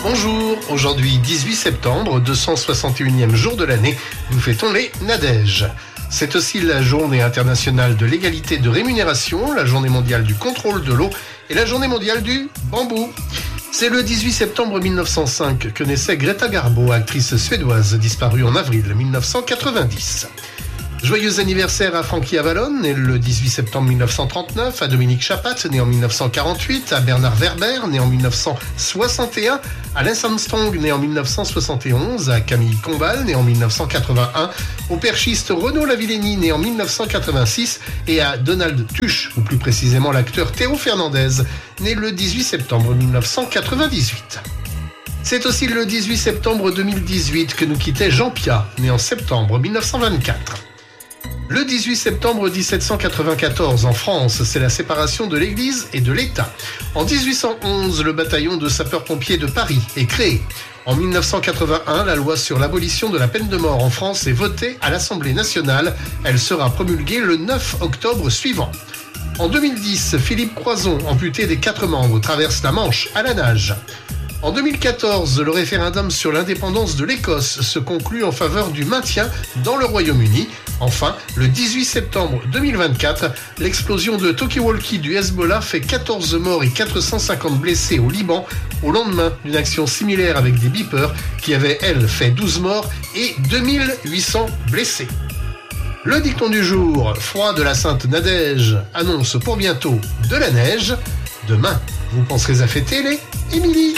Bonjour, aujourd'hui 18 septembre, 261e jour de l'année, nous fêtons les Nadèges. C'est aussi la journée internationale de l'égalité de rémunération, la journée mondiale du contrôle de l'eau et la journée mondiale du bambou. C'est le 18 septembre 1905 que naissait Greta Garbo, actrice suédoise disparue en avril 1990. Joyeux anniversaire à Frankie Avalon, né le 18 septembre 1939, à Dominique Chapat, né en 1948, à Bernard Werber, né en 1961, à Lance Armstrong, né en 1971, à Camille Combal, né en 1981, au perchiste Renaud Lavillenie, né en 1986, et à Donald Tuche, ou plus précisément l'acteur Théo Fernandez, né le 18 septembre 1998. C'est aussi le 18 septembre 2018 que nous quittait Jean Piat, né en septembre 1924. Le 18 septembre 1794, en France, c'est la séparation de l'Église et de l'État. En 1811, le bataillon de sapeurs-pompiers de Paris est créé. En 1981, la loi sur l'abolition de la peine de mort en France est votée à l'Assemblée nationale. Elle sera promulguée le 9 octobre suivant. En 2010, Philippe Croizon, amputé des 4 membres, traverse la Manche à la nage. En 2014, le référendum sur l'indépendance de l'Écosse se conclut en faveur du maintien dans le Royaume-Uni. Enfin, le 18 septembre 2024, l'explosion de talkie-walkie du Hezbollah fait 14 morts et 450 blessés au Liban, au lendemain d'une action similaire avec des beepers qui avaient, elles, fait 12 morts et 2800 blessés. Le dicton du jour, froid de la Sainte Nadège, annonce pour bientôt de la neige. Demain, vous penserez à fêter les Émilie.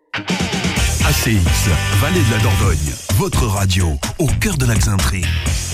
ACX, Vallée de la Dordogne, votre radio, au cœur de l'Axintrie.